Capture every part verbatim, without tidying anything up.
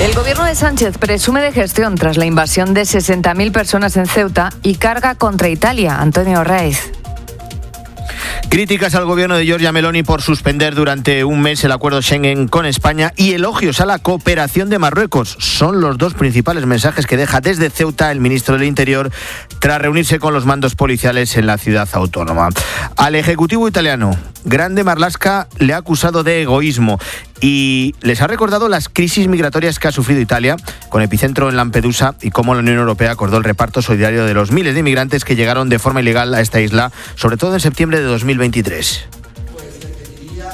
El gobierno de Sánchez presume de gestión tras la invasión de sesenta mil personas en Ceuta y carga contra Italia. Antonio Raiz. Críticas al gobierno de Giorgia Meloni por suspender durante un mes el acuerdo Schengen con España y elogios a la cooperación de Marruecos. Son los dos principales mensajes que deja desde Ceuta el ministro del Interior tras reunirse con los mandos policiales en la ciudad autónoma. Al Ejecutivo italiano, Grande Marlaska le ha acusado de egoísmo y les ha recordado las crisis migratorias que ha sufrido Italia, con epicentro en Lampedusa, y cómo la Unión Europea acordó el reparto solidario de los miles de inmigrantes que llegaron de forma ilegal a esta isla, sobre todo en septiembre de dos mil veintitrés. Pues requeriría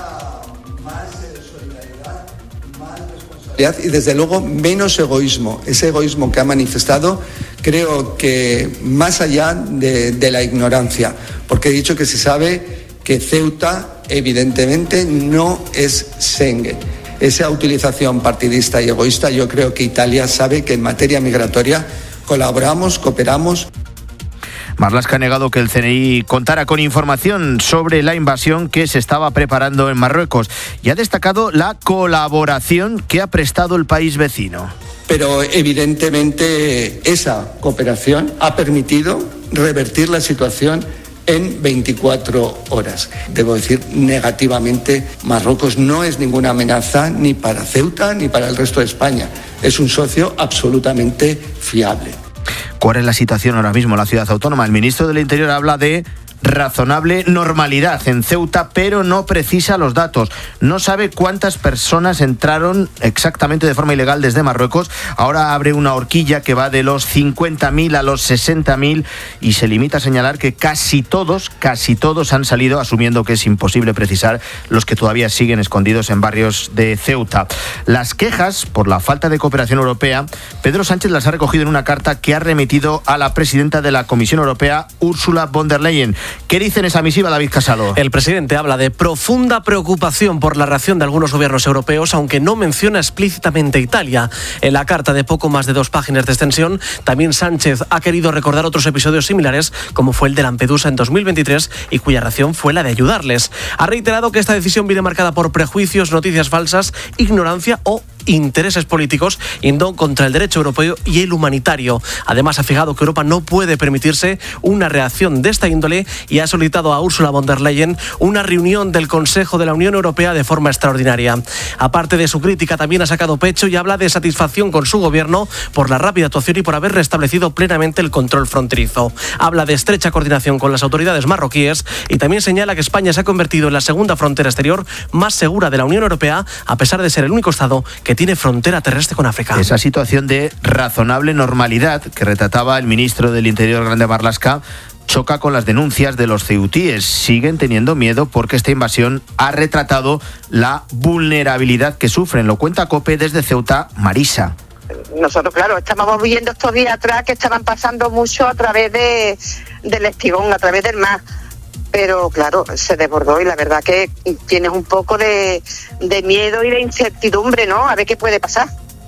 más solidaridad, más responsabilidad y desde luego menos egoísmo. Ese egoísmo que ha manifestado creo que más allá de, de la ignorancia, porque he dicho que se sabe que Ceuta evidentemente no es Schengen. Esa utilización partidista y egoísta, yo creo que Italia sabe que en materia migratoria colaboramos, cooperamos. Marlaska ha negado que el C N I contara con información sobre la invasión que se estaba preparando en Marruecos y ha destacado la colaboración que ha prestado el país vecino. Pero evidentemente esa cooperación ha permitido revertir la situación en veinticuatro horas. Debo decir, negativamente, Marruecos no es ninguna amenaza ni para Ceuta ni para el resto de España. Es un socio absolutamente fiable. ¿Cuál es la situación ahora mismo en la ciudad autónoma? El ministro del Interior habla de razonable normalidad en Ceuta, pero no precisa los datos. No sabe cuántas personas entraron exactamente de forma ilegal desde Marruecos. Ahora abre una horquilla que va de los cincuenta mil a los sesenta mil y se limita a señalar que casi todos, casi todos han salido, asumiendo que es imposible precisar los que todavía siguen escondidos en barrios de Ceuta. Las quejas por la falta de cooperación europea, Pedro Sánchez las ha recogido en una carta que ha remitido a la presidenta de la Comisión Europea, Ursula von der Leyen. ¿Qué dice en esa misiva David Casado? El presidente habla de profunda preocupación por la reacción de algunos gobiernos europeos, aunque no menciona explícitamente Italia. En la carta de poco más de dos páginas de extensión, también Sánchez ha querido recordar otros episodios similares, como fue el de Lampedusa en dos mil veintitrés, y cuya reacción fue la de ayudarles. Ha reiterado que esta decisión viene marcada por prejuicios, noticias falsas, ignorancia o intereses políticos, yendo contra el derecho europeo y el humanitario. Además, ha fijado que Europa no puede permitirse una reacción de esta índole y ha solicitado a Ursula von der Leyen una reunión del Consejo de la Unión Europea de forma extraordinaria. Aparte de su crítica, también ha sacado pecho y habla de satisfacción con su gobierno por la rápida actuación y por haber restablecido plenamente el control fronterizo. Habla de estrecha coordinación con las autoridades marroquíes y también señala que España se ha convertido en la segunda frontera exterior más segura de la Unión Europea, a pesar de ser el único Estado que tiene frontera terrestre con África. Esa situación de razonable normalidad que retrataba el ministro del Interior, Grande Marlaska, choca con las denuncias de los ceutíes. Siguen teniendo miedo porque esta invasión ha retratado la vulnerabilidad que sufren. Lo cuenta COPE desde Ceuta, Marisa. Nosotros, claro, estábamos viendo estos días atrás que estaban pasando mucho a través de, del Estigón, a través del mar. Pero claro, se desbordó y la verdad que tienes un poco de, de miedo y de incertidumbre, ¿no? A ver qué puede pasar.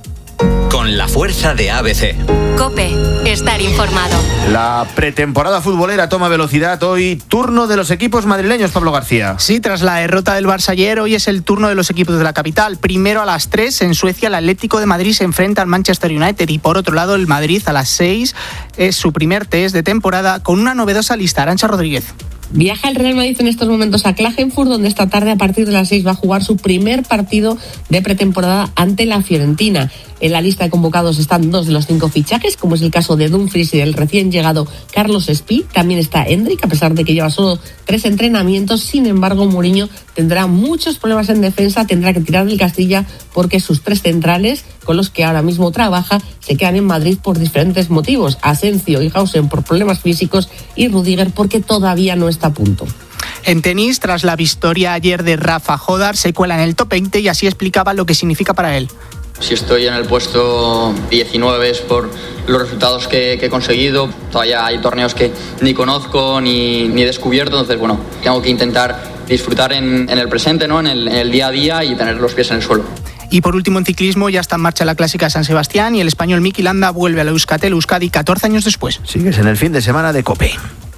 Con la fuerza de A B C. COPE, estar informado. La pretemporada futbolera toma velocidad. Hoy, turno de los equipos madrileños, Pablo García. Sí, tras la derrota del Barça ayer, hoy es el turno de los equipos de la capital. Primero a las tres, en Suecia, el Atlético de Madrid se enfrenta al Manchester United. Y por otro lado, el Madrid a las seis es su primer test de temporada con una novedosa lista. Arantxa Rodríguez. Viaja el Real Madrid en estos momentos a Klagenfurt, donde esta tarde a partir de las seis va a jugar su primer partido de pretemporada ante la Fiorentina. En la lista de convocados están dos de los cinco fichajes, como es el caso de Dumfries y del recién llegado Carlos Espí. También está Endrick, a pesar de que lleva solo tres entrenamientos. Sin embargo, Mourinho tendrá muchos problemas en defensa, tendrá que tirar del Castilla porque sus tres centrales, con los que ahora mismo trabaja, se quedan en Madrid por diferentes motivos. Asensio y Hausen por problemas físicos y Rudiger porque todavía no está a punto. En tenis, tras la victoria ayer de Rafa Jodar, se cuela en el top veinte y así explicaba lo que significa para él. Si estoy en el puesto diecinueve es por los resultados que, que he conseguido. Todavía hay torneos que ni conozco ni, ni he descubierto, entonces bueno, tengo que intentar disfrutar en, en el presente, ¿no? en, el, en el día a día y tener los pies en el suelo. Y por último, en ciclismo, ya está en marcha la Clásica de San Sebastián y el español Miki Landa vuelve a la Euskaltel Euskadi catorce años después. Sigues en el fin de semana de COPE.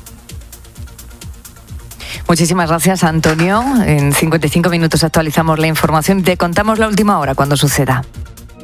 Muchísimas gracias, Antonio. En cincuenta y cinco minutos actualizamos la información y te contamos la última hora cuando suceda.